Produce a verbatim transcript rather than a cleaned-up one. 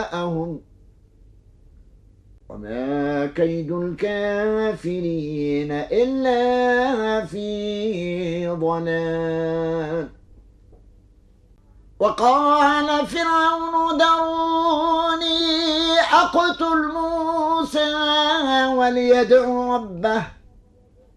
جاءهم وما كيد الكافرين إلا في ضلال. وقال فرعون ذروني أقتل موسى وليدع ربه